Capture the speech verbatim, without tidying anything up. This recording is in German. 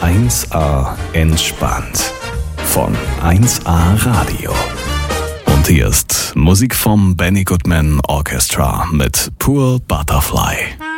eins A entspannt von eins A Radio. Und hier ist Musik vom Benny Goodman Orchestra mit Pure Butterfly.